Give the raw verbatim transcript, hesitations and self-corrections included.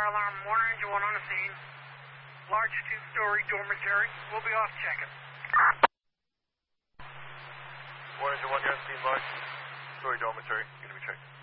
alarm, one engine one on the scene. Large two-story dormitory. We'll be off checking. one engine one, you're on scene, large two-story dormitory. Gonna be checked.